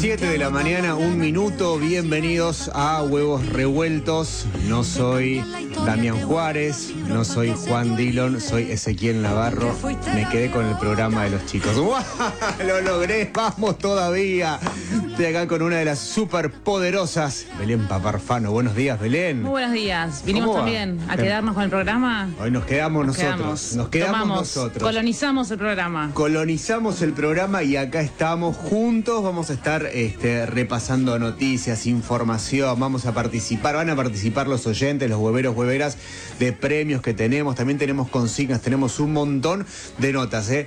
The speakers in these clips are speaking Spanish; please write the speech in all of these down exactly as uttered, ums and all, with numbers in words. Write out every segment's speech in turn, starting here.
siete de la mañana, un minuto. Bienvenidos a Huevos Revueltos. No soy Damián Juárez, no soy Juan Dillon, soy Ezequiel Navarro. Me quedé con el programa de los chicos. ¡Uah! Lo logré, vamos todavía. Estoy acá con una de las superpoderosas, Belén Paparfano. Buenos días, Belén. Muy buenos días. Vinimos también a quedarnos con el programa. Hoy nos quedamos nos nosotros. Quedamos. Nos quedamos Tomamos, nosotros. Colonizamos el programa. Colonizamos el programa y acá estamos juntos. Vamos a estar este, repasando noticias, información. Vamos a participar. Van a participar los oyentes, los hueveros, hueveras de premios que tenemos. También tenemos consignas. Tenemos un montón de notas. ¿eh?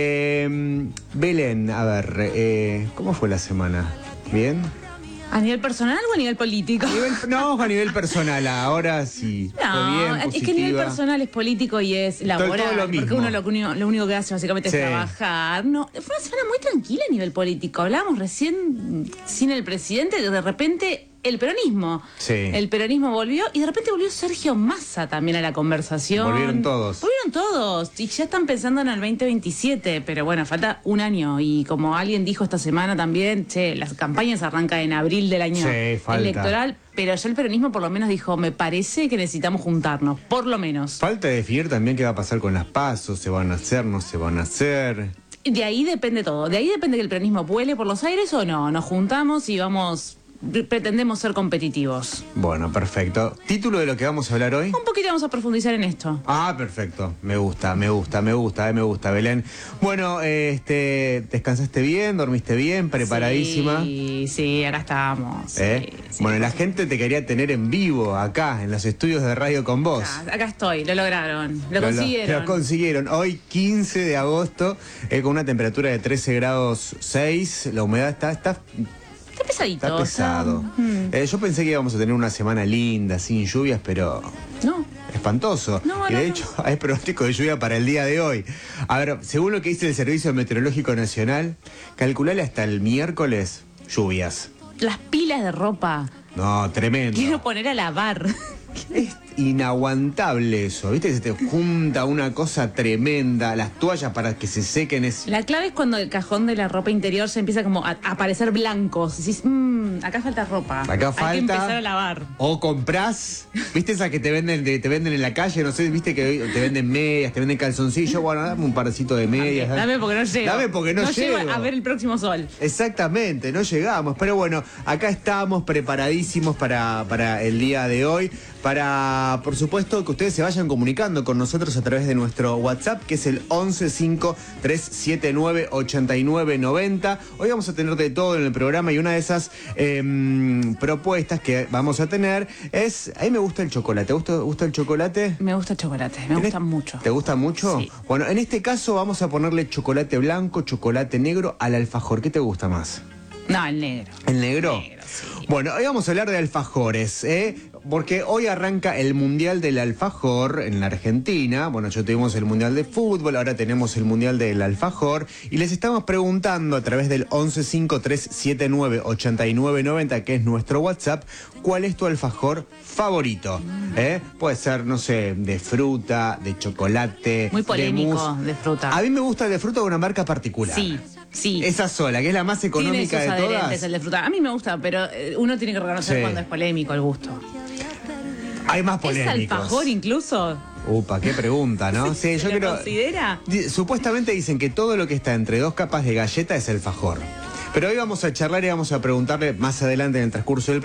Eh, Belén, a ver, eh, ¿cómo fue la semana? ¿Bien? ¿A nivel personal o a nivel político? A nivel, no, a nivel personal. Ahora sí. No, fue bien, es que a nivel personal es político y es laboral. Todo lo mismo. Porque uno lo, único- lo único que hace básicamente Sí. es trabajar. No, fue una semana muy tranquila a nivel político. Hablábamos recién sin el presidente que de repente el peronismo. Sí. El peronismo volvió y de repente volvió Sergio Massa también a la conversación. Volvieron todos. Volvieron todos. Y ya están pensando en el veinte veintisiete, pero bueno, falta un año. Y como alguien dijo esta semana también, che, las campañas arrancan en abril del año Sí, falta. electoral. Pero ya el peronismo por lo menos dijo, me parece que necesitamos juntarnos, por lo menos. Falta definir también qué va a pasar con las pasos, se van a hacer, no se van a hacer. De ahí depende todo. De ahí depende que el peronismo vuele por los aires o no. Nos juntamos y vamos, pretendemos ser competitivos. Bueno, perfecto. ¿Título de lo que vamos a hablar hoy? Un poquito vamos a profundizar en esto. Ah, perfecto. Me gusta, me gusta, me gusta, eh, me gusta, Belén. Bueno, este, ¿descansaste bien? ¿Dormiste bien? ¿Preparadísima? Sí, sí, acá estamos. ¿Eh? Sí, sí. Bueno, la gente te quería tener en vivo acá, en los estudios de Radio con Vos. Acá, acá estoy, lo lograron, lo, Lo- consiguieron. Lo consiguieron. Hoy, quince de agosto, eh, con una temperatura de trece grados seis. La humedad está... está Está pesadito. Está pesado. está- mm. Eh, yo pensé que íbamos a tener una semana linda, sin lluvias, pero No. espantoso. No, y no, de no. hecho, hay pronóstico de lluvia para el día de hoy. A ver, según lo que dice el Servicio Meteorológico Nacional, calculale hasta el miércoles lluvias. Las pilas de ropa. No, tremendo. Quiero poner a lavar. Es inaguantable eso, ¿viste? Se te junta una cosa tremenda, las toallas para que se sequen es... La clave es cuando el cajón de la ropa interior se empieza como a, a aparecer blancos. Decís, mmm, acá falta ropa. Acá falta. Hay que empezar a lavar. O comprás, ¿viste esas que te venden de- te venden en la calle? No sé, ¿viste que hoy te venden medias, te venden calzoncillos? Bueno, dame un parcito de medias. Dame porque no llego. Dame porque no, no llego. llego a ver el próximo sol. Exactamente, no llegamos. Pero bueno, acá estamos preparadísimos para, para el día de hoy. Para, por supuesto, que ustedes se vayan comunicando con nosotros a través de nuestro WhatsApp, que es el once cinco tres siete nueve ocho nueve nueve cero. Hoy vamos a tener de todo en el programa y una de esas eh, propuestas que vamos a tener es... A mí me gusta el chocolate. ¿Te gusta, gusta el chocolate? Me gusta el chocolate, me gusta mucho. ¿Te gusta mucho? Sí. Bueno, en este caso vamos a ponerle chocolate blanco, chocolate negro al alfajor. ¿Qué te gusta más? No, el negro. ¿El negro? Negro, sí. Bueno, hoy vamos a hablar de alfajores, ¿eh? Porque hoy arranca el Mundial del Alfajor en la Argentina. Bueno, ya tuvimos el Mundial de Fútbol, ahora tenemos el Mundial del Alfajor. Y les estamos preguntando a través del once cinco tres siete nueve ocho nueve nueve cero, que es nuestro WhatsApp, ¿cuál es tu alfajor favorito? ¿Eh? Puede ser, no sé, de fruta, de chocolate, Muy polémico, de mousse. de fruta. A mí me gusta el de fruta de una marca particular. Sí, sí. Esa sola, que es la más Tiene económica sus de adherentes todas. el de fruta. A mí me gusta, pero eh, uno tiene que reconocer Sí. cuando es polémico el gusto. Hay más ¿Es polémicos. alfajor incluso? Upa, qué pregunta, ¿no? Sí, yo ¿Se lo creo. considera? Di- Supuestamente dicen que todo lo que está entre dos capas de galleta es alfajor. Pero hoy vamos a charlar y vamos a preguntarle más adelante en el transcurso del